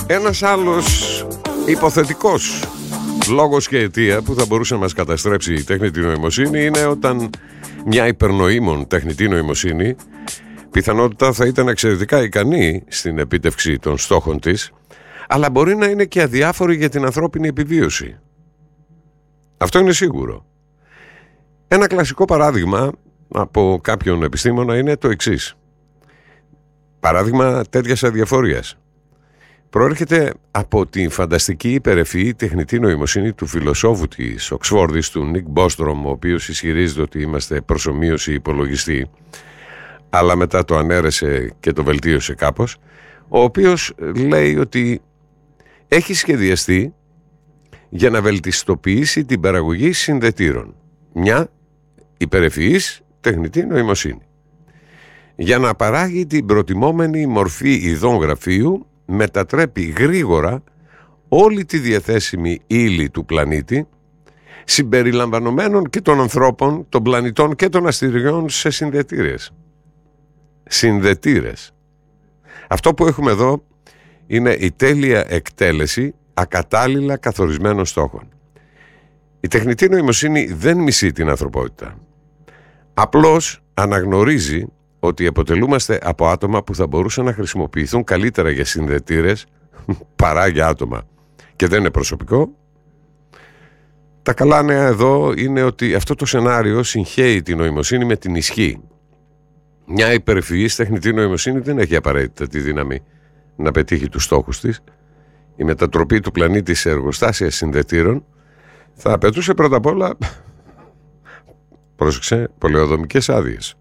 Ένας άλλος υποθετικός λόγος και αιτία που θα μπορούσε να μας καταστρέψει η τεχνητή νοημοσύνη είναι όταν μια υπερνοήμων τεχνητή νοημοσύνη πιθανότητα θα ήταν εξαιρετικά ικανή στην επίτευξη των στόχων της, αλλά μπορεί να είναι και αδιάφορη για την ανθρώπινη επιβίωση. Αυτό είναι σίγουρο. Ένα κλασικό παράδειγμα από κάποιον επιστήμονα είναι το εξής. Παράδειγμα τέτοιας αδιαφορίας. Προέρχεται από τη φανταστική υπερευφυή τεχνητή νοημοσύνη του φιλοσόφου της Οξφόρδης, του Νικ Μπόστρομ, ο οποίος ισχυρίζεται ότι είμαστε προσομοίωση υπολογιστή, αλλά μετά το ανέρεσε και το βελτίωσε κάπως, ο οποίος λέει ότι έχει σχεδιαστεί για να βελτιστοποιήσει την παραγωγή συνδετήρων. Μια υπερευφυής τεχνητή νοημοσύνη. Για να παράγει την προτιμόμενη μορφή ειδών γραφείου, μετατρέπει γρήγορα όλη τη διαθέσιμη ύλη του πλανήτη, συμπεριλαμβανομένων και των ανθρώπων, των πλανητών και των αστηριών, σε συνδετήρες. Συνδετήρες. Αυτό που έχουμε εδώ είναι η τέλεια εκτέλεση ακατάλληλα καθορισμένων στόχων. Η τεχνητή νοημοσύνη δεν μισεί την ανθρωπότητα. Απλώς αναγνωρίζει ότι αποτελούμαστε από άτομα που θα μπορούσαν να χρησιμοποιηθούν καλύτερα για συνδετήρες παρά για άτομα. Και δεν είναι προσωπικό. Τα καλά νέα εδώ είναι ότι αυτό το σενάριο συγχέει τη νοημοσύνη με την ισχύ. Μια υπερευφυής τεχνητή νοημοσύνη δεν έχει απαραίτητα τη δύναμη να πετύχει τους στόχους της. Η μετατροπή του πλανήτη σε εργοστάσια συνδετήρων θα απαιτούσε πρώτα απ' όλα, πρόσεξε, πολεοδομικές άδειες.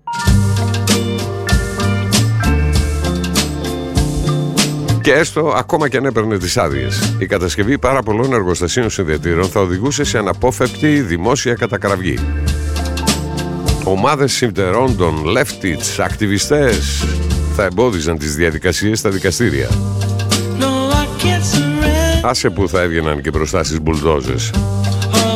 Και έστω, ακόμα και αν έπαιρνε τις άδειες, η κατασκευή πάρα πολλών εργοστασίων συνδετήρων θα οδηγούσε σε αναπόφευκτη δημόσια κατακραυγή. Ομάδες συμφερόντων, leftists, ακτιβιστές θα εμπόδιζαν τις διαδικασίες στα δικαστήρια. Άσε που θα έβγαιναν και μπροστά στις μπουλντόζες.